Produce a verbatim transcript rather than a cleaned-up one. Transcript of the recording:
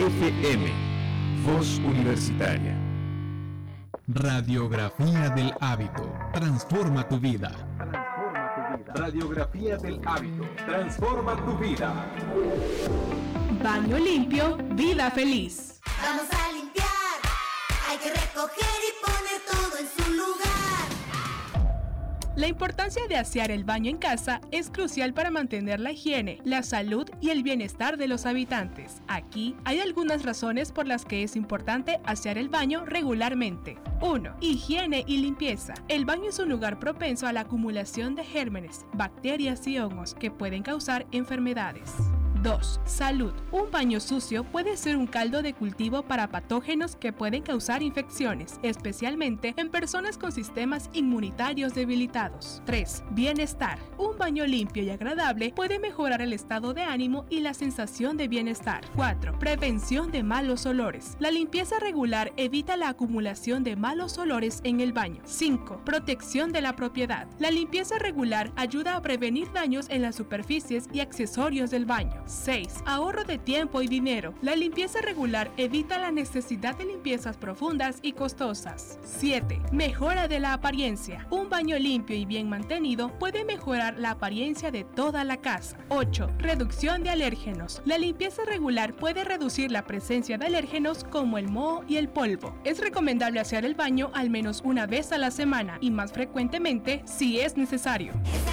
F M, Voz Universitaria. Radiografía del hábito. Transforma tu vida. Radiografía del hábito. Transforma tu vida. Baño limpio, vida feliz. Vamos a limpiar. Hay que recoger y poner todo en su lugar. La importancia de asear el baño en casa es crucial para mantener la higiene, la salud y el bienestar de los habitantes. Aquí hay algunas razones por las que es importante asear el baño regularmente. uno. Higiene y limpieza. El baño es un lugar propenso a la acumulación de gérmenes, bacterias y hongos que pueden causar enfermedades. dos. Salud. Un baño sucio puede ser un caldo de cultivo para patógenos que pueden causar infecciones, especialmente en personas con sistemas inmunitarios debilitados. tres. Bienestar. Un baño limpio y agradable puede mejorar el estado de ánimo y la sensación de bienestar. cuatro. Prevención de malos olores. La limpieza regular evita la acumulación de malos olores en el baño. cinco. Protección de la propiedad. La limpieza regular ayuda a prevenir daños en las superficies y accesorios del baño. seis. Ahorro de tiempo y dinero. La limpieza regular evita la necesidad de limpiezas profundas y costosas. siete. Mejora de la apariencia. Un baño limpio y bien mantenido puede mejorar la apariencia de toda la casa. ocho. Reducción de alérgenos. La limpieza regular puede reducir la presencia de alérgenos como el moho y el polvo. Es recomendable asear el baño al menos una vez a la semana y más frecuentemente si es necesario.